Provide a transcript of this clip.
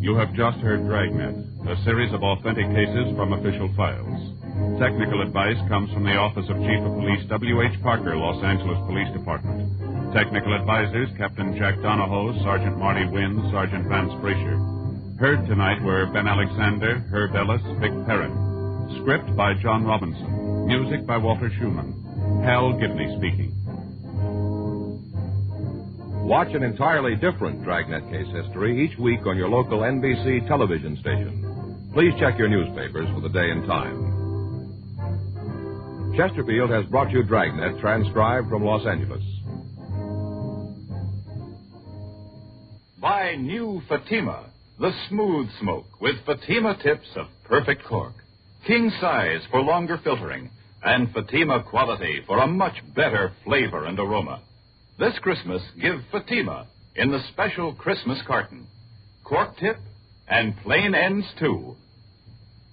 You have just heard Dragnet, a series of authentic cases from official files. Technical advice comes from the Office of Chief of Police W.H. Parker, Los Angeles Police Department. Technical advisors, Captain Jack Donahoe, Sergeant Marty Wynn, Sergeant Vance Frazier. Heard tonight were Ben Alexander, Herb Ellis, Vic Perrin. Script by John Robinson. Music by Walter Schumann. Hal Gibney speaking. Watch an entirely different Dragnet case history each week on your local NBC television station. Please check your newspapers for the day and time. Chesterfield has brought you Dragnet, transcribed from Los Angeles. Buy new Fatima, the smooth smoke with Fatima tips of perfect cork. King size for longer filtering, and Fatima quality for a much better flavor and aroma. This Christmas, give Fatima in the special Christmas carton. Cork tip and plain ends, too,